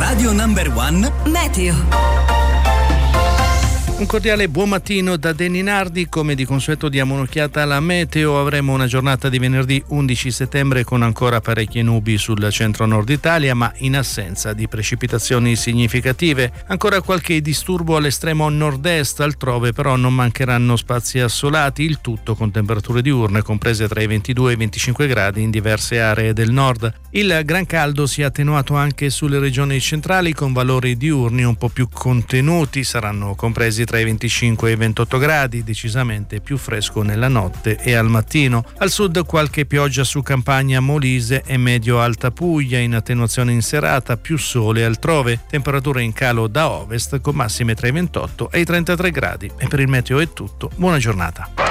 Radio Number One Meteo. Un cordiale buon mattino da Denny Nardi. Come di consueto diamo un'occhiata alla meteo. Avremo una giornata di venerdì 11 settembre con ancora parecchie nubi sul centro-nord Italia, ma in assenza di precipitazioni significative. Ancora qualche disturbo all'estremo nord-est, altrove però non mancheranno spazi assolati, il tutto con temperature diurne comprese tra i 22 e i 25 gradi in diverse aree del nord. Il gran caldo si è attenuato anche sulle regioni centrali con valori diurni un po' più contenuti, saranno compresi tra i 25 e i 28 gradi, decisamente più fresco nella notte e al mattino. Al sud qualche pioggia su Campania, Molise e medio-alta Puglia, in attenuazione in serata, più sole altrove, temperature in calo da ovest con massime tra i 28 e i 33 gradi. E per il meteo è tutto, buona giornata.